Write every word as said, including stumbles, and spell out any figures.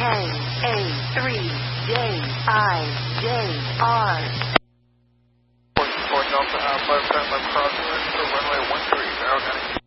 A three J I J R. Fort Delta, uh, five seven, crossing for runway one three zero nine.